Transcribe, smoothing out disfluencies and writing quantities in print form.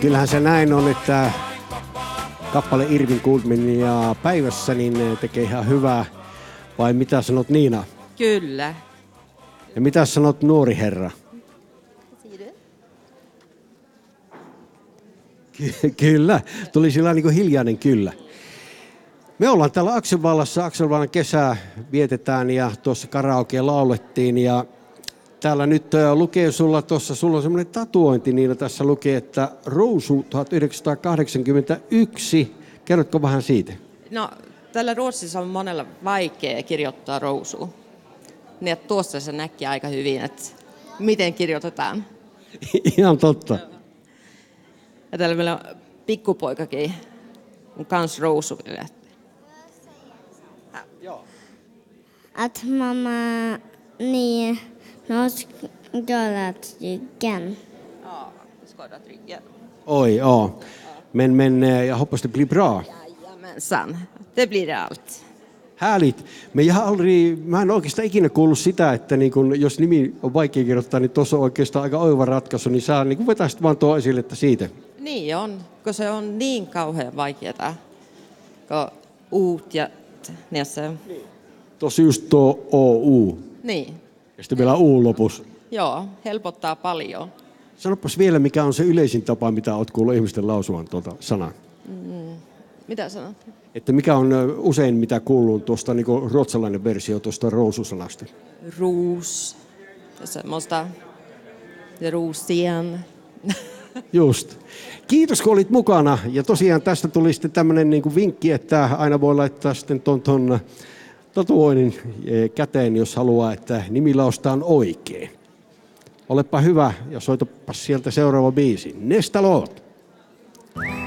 Kyllähän se näin on, että kappale Irvin Goodman ja Päivässä niin tekee ihan hyvää. Vai mitä sanot Niina? Kyllä. Ja mitä sanot nuori herra? Kyllä, tuli sillä niin kuin hiljainen kyllä. Me ollaan täällä Akselvallassa, Akselvallan kesää vietetään ja tuossa karaokea laulettiin ja täällä nyt lukee sulla on semmoinen tatuointi, niin tässä lukee, että Ruusu 1981. Kerrotko vähän siitä? No, tällä Ruotsissa on monella vaikea kirjoittaa Ruusu. Niin, tuossa se näkee aika hyvin, että miten kirjoitetaan. Ihan totta. Ja täällä meillä on pikkupoikakin, on kans Ruusu. Att mamma, ni skadar ryggen. Ja, skadat ryggen. Oj, ja. Men jag hoppas det blir bra. Jajamensan, det blir allt. Härligt. Mä en oikeastaan ikinä kuullut sitä, että niin kun, jos nimi on vaikea kirjoittaa, niin tuossa on oikeastaan aika oiva ratkaisu, niin sä niin vetäisit vaan tuo esille, että siitä. Niin on, kun se on niin kauhean vaikeaa, kun uut ja niissä. Tuossa just tuo OU. Niin. Ja sitten vielä U lopussa. Joo, helpottaa paljon. Sanopas vielä, mikä on se yleisin tapa, mitä olet kuullut ihmisten lausuvan tuota sanaa. Mitä sanot? Että mikä on usein, mitä kuuluu tuosta niin ruotsalainen versio tuosta Ruusu-sanasta? Ruus. Semmoista ruusien. Just. Kiitos, kun olit mukana. Ja tosiaan tästä tuli sitten tämmöinen niin kuin vinkki, että aina voi laittaa sitten ton tatuoinnin käteen, jos haluaa, että nimilausta on oikein. Olepa hyvä ja soitapa sieltä seuraava biisi. Nästa låt.